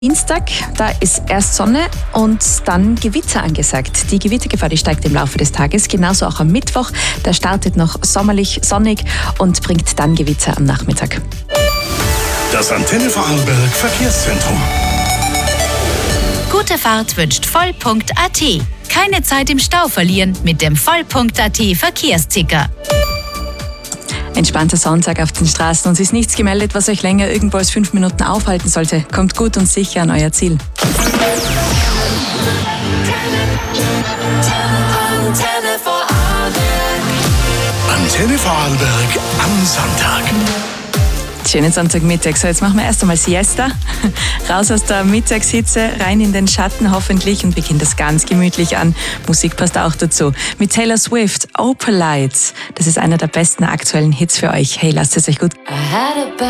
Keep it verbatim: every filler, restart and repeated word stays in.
Dienstag, da ist erst Sonne und dann Gewitter angesagt. Die Gewittergefahr, die steigt im Laufe des Tages. Genauso auch am Mittwoch. Der startet noch sommerlich, sonnig und bringt dann Gewitter am Nachmittag. Das Antenne Vorarlberg Verkehrszentrum. Gute Fahrt wünscht Vollpunkt punkt a t. Keine Zeit im Stau verlieren mit dem Vollpunkt punkt a t Verkehrsticker. Entspannter Sonntag auf den Straßen. Uns ist nichts gemeldet, was euch länger irgendwo als fünf Minuten aufhalten sollte. Kommt gut und sicher an euer Ziel. Antenne Vorarlberg am Sonntag. Schönen Sonntagmittag. So, jetzt machen wir erst einmal Siesta. Raus aus der Mittagshitze, rein in den Schatten hoffentlich und beginnt das ganz gemütlich an. Musik passt auch dazu. Mit Taylor Swift, Opal Lights. Das ist einer der besten aktuellen Hits für euch. Hey, lasst es euch gut.